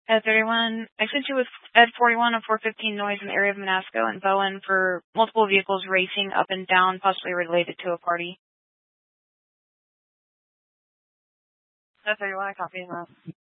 Ed 31, I sent you with Ed 41 of 415 noise in the area of Manasco and Bowen for multiple vehicles racing up and down, possibly related to a party. Ed 31, I copy that.